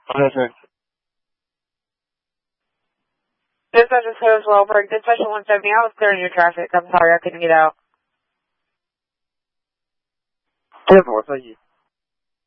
Listen. Dispatch is Hose Wellberg. Dispatch 170. I was clearing your traffic. I'm sorry I couldn't get out. 这我自己。